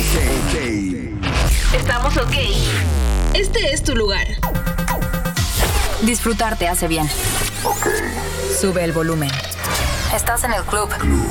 Estamos ok. Este es tu lugar. Disfrutar te hace bien. Ok. Sube el volumen. Estás en el club.